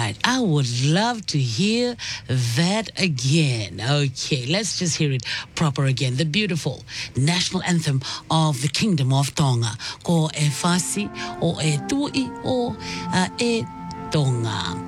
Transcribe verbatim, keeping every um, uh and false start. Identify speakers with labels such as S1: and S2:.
S1: right. I would love to hear that again. Okay, let's just hear it proper again. The beautiful national anthem of the Kingdom of Tonga. Ko e Fasi, o e Tui, o uh, e Tonga.